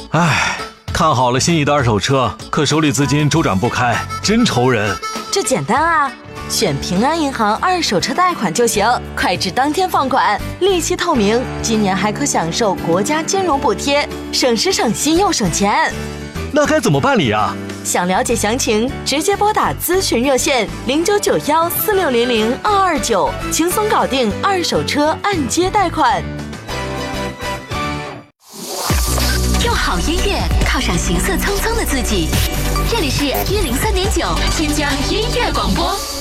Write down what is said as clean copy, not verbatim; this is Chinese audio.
唉，看好了心仪的二手车，可手里资金周转不开，真愁人。 这简单啊，选平安银行二手车贷款就行，快至当天放款，利息透明，今年还可享受国家金融补贴，省时省心又省钱。 那该怎么办理啊？ 想了解详情，直接拨打咨询热线099146002229，轻松搞定二手车按揭贷款。 用好音乐犒赏行色匆匆的自己，这里是103.9新疆音乐广播。